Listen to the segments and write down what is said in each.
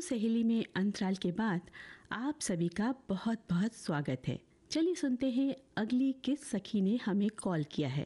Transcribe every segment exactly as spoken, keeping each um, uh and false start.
सहेली में अंतराल के बाद आप सभी का बहुत बहुत स्वागत है। चलिए सुनते हैं अगली किस सखी ने हमें कॉल किया है।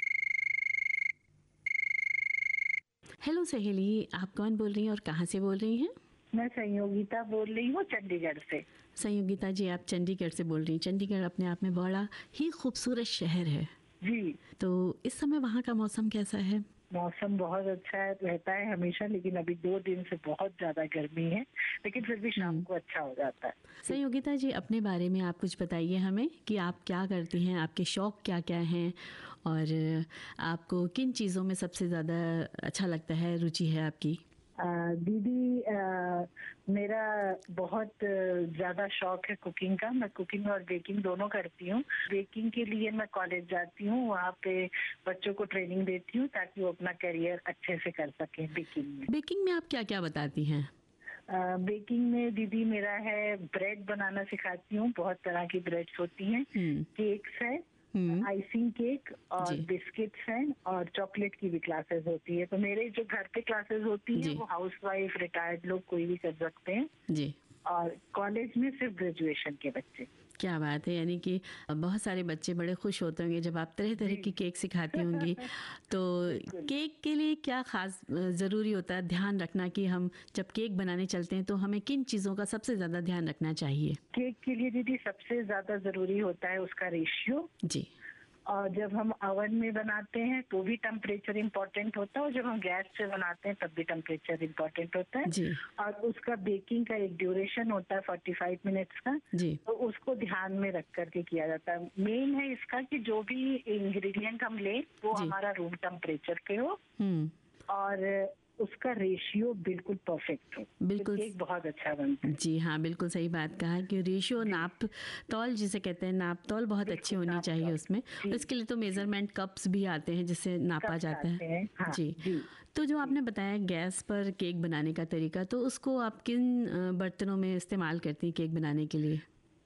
हेलो सहेली, आप कौन बोल रही हैं और कहाँ से बोल रही हैं? मैं संयोगिता बोल रही हूँ चंडीगढ़ से। संयोगिता जी, आप चंडीगढ़ से बोल रही हैं। चंडीगढ़ अपने आप में बड़ा ही खूबसूरत शहर है जी। तो इस समय वहाँ का मौसम कैसा है? मौसम बहुत अच्छा है, रहता है हमेशा, लेकिन अभी दो दिन से बहुत ज्यादा गर्मी है, लेकिन फिर भी शाम को अच्छा हो जाता है। संयोगिता जी, अपने बारे में आप कुछ बताइए हमें कि आप क्या करती हैं, आपके शौक क्या क्या हैं और आपको किन चीज़ों में सबसे ज़्यादा अच्छा लगता है, रुचि है आपकी? आ, दीदी आ, मेरा बहुत ज्यादा शौक है कुकिंग का। मैं कुकिंग और बेकिंग दोनों करती हूँ। बेकिंग के लिए मैं कॉलेज जाती हूँ, वहाँ पे बच्चों को ट्रेनिंग देती हूँ ताकि वो अपना करियर अच्छे से कर सकें बेकिंग में। बेकिंग में आप क्या क्या बताती हैं? बेकिंग में दीदी मेरा है ब्रेड बनाना सिखाती हूँ। बहुत तरह की ब्रेड्स होती हैं, केक्स है, आइसिंग केक और बिस्किट्स हैं, और चॉकलेट की भी क्लासेस होती है। तो मेरे जो घर पे क्लासेस होती हैं वो हाउसवाइफ, रिटायर्ड लोग कोई भी कर सकते हैं जी। और कॉलेज में सिर्फ ग्रेजुएशन के बच्चे। क्या बात है, यानी कि बहुत सारे बच्चे बड़े खुश होते होंगे जब आप तरह तरह की केक सिखाती होंगी। तो केक के लिए क्या खास ज़रूरी होता है ध्यान रखना कि हम जब केक बनाने चलते हैं तो हमें किन चीज़ों का सबसे ज़्यादा ध्यान रखना चाहिए? केक के लिए दीदी सबसे ज़्यादा ज़रूरी होता है उसका रेशियो जी। और जब हम ओवन में बनाते हैं तो भी टेम्परेचर इम्पोर्टेंट होता है, और जब हम गैस पे बनाते हैं तब भी टेम्परेचर इम्पोर्टेंट होता है जी। और उसका बेकिंग का एक ड्यूरेशन होता है पैंतालीस मिनट्स का जी। तो उसको ध्यान में रख करके किया जाता है। मेन है इसका कि जो भी इंग्रेडिएंट हम लें वो हमारा रूम टेम्परेचर पे हो और उसका रेशियो बिल्कुल परफेक्ट हो, बिल्कुल केक बहुत अच्छा बनता है। जी हाँ, बिल्कुल सही बात कहा कि रेशियो, नाप तौल जिसे कहते हैं, नाप तौल बहुत अच्छी होनी चाहिए उसमें। इसके लिए तो मेजरमेंट कप्स भी आते हैं जिससे नापा जाता है हाँ, जी।, जी तो जो आपने बताया गैस पर केक बनाने का तरीका, तो उसको आप किन बर्तनों में इस्तेमाल करती हैं केक बनाने के लिए?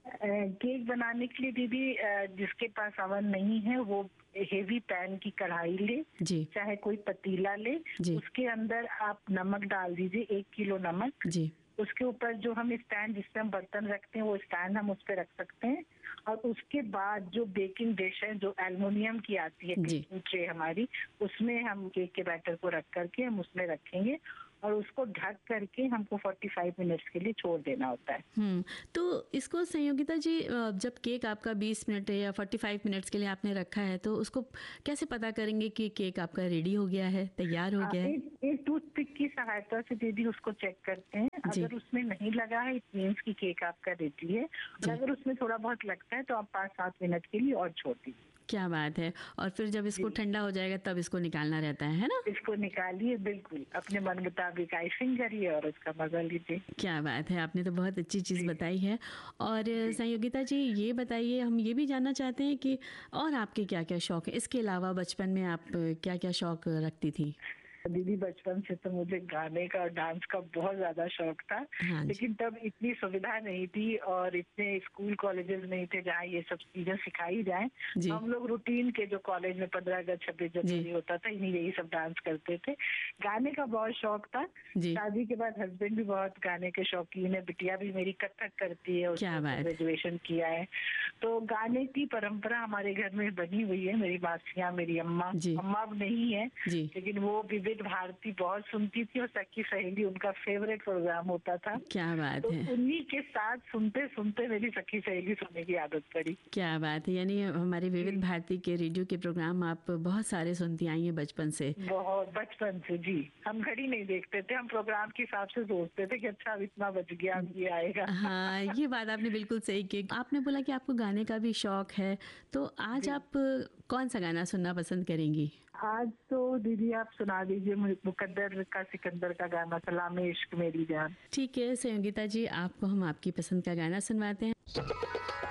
केक बनाने के लिए दीदी जिसके पास ओवन नहीं है वो हेवी पैन की कढ़ाई ले जी। चाहे कोई पतीला ले जी। उसके अंदर आप नमक डाल दीजिए, एक किलो नमक जी। उसके ऊपर जो हम स्टैंड जिसपे हम बर्तन रखते हैं वो स्टैंड हम उस पे रख सकते हैं। और उसके बाद जो बेकिंग डिश है जो एल्युमिनियम की आती है बेकिंग ट्रे हमारी, उसमें हम केक के बैटर को रख करके हम उसमें रखेंगे और उसको ढक करके हमको पैंतालीस मिनट्स के लिए छोड़ देना होता है। हम्म तो इसको संयोगिता जी, जब केक आपका बीस मिनट या पैंतालीस मिनट्स के लिए आपने रखा है तो उसको कैसे पता करेंगे कि केक आपका रेडी हो गया है, तैयार हो गया है? एक, एक टूथपिक की सहायता से दीदी उसको चेक करते हैं। अगर उसमें नहीं लगा है इट मीन्स की केक आपका रेडी है, और अगर उसमें थोड़ा बहुत लगता है तो आप पाँच सात मिनट के लिए और छोड़ दीजिए। क्या बात है। और फिर जब इसको ठंडा हो जाएगा तब इसको निकालना रहता है, है ना? इसको निकालिए, बिल्कुल अपने मन मुताबिक आइसिंग करिए और उसका मजा लीजिए। क्या बात है, आपने तो बहुत अच्छी चीज़ बताई है। और संयोगिता जी ये बताइए, हम ये भी जानना चाहते हैं कि और आपके क्या क्या शौक है, इसके अलावा बचपन में आप क्या क्या शौक रखती थी? दीदी बचपन से तो मुझे गाने का और डांस का बहुत ज्यादा शौक था, हाँ लेकिन तब इतनी सुविधा नहीं थी और इतने स्कूल कॉलेजेस नहीं थे जहाँ ये सब चीजें सिखाई जाए। हम लोग रूटीन के जो कॉलेज में पंद्रह अगस्त छब्बीस जनवरी होता था इन्हीं यही सब डांस करते थे। गाने का बहुत शौक था। शादी के बाद हस्बैंड भी बहुत गाने के शौकीन है, बिटिया भी मेरी कथक करती है, उसने ग्रेजुएशन किया है। तो गाने की परंपरा हमारे घर में बनी हुई है। मेरी मासियाँ, मेरी अम्मा, अम्मा अब नहीं है लेकिन वो विविध भारती बहुत सुनती थी और सखी सहेली उनका फेवरेट प्रोग्राम होता था। क्या बात तो है। उन्हीं के साथ सुनते सुनते मेरी सखी सहेली सुनने की आदत पड़ी। क्या बात है, यानी हमारे विविध भारती के रेडियो के प्रोग्राम आप बहुत सारे सुनती आई हैं बचपन से? बहुत बचपन से जी। हम घड़ी नहीं देखते थे, हम प्रोग्राम के हिसाब से सोचते थे कि अच्छा अब इतना बज गया, अब ये आएगा। हाँ, ये बात आपने बिल्कुल सही की। आपने बोला कि आपको गाने का भी शौक है, तो आज आप कौन सा गाना सुनना पसंद करेंगी? आज तो दीदी आप सुना दीजिए मुकद्दर का सिकंदर का गाना, सलामे इश्क मेरी जान। ठीक है संयोगिता जी, आपको हम आपकी पसंद का गाना सुनवाते हैं।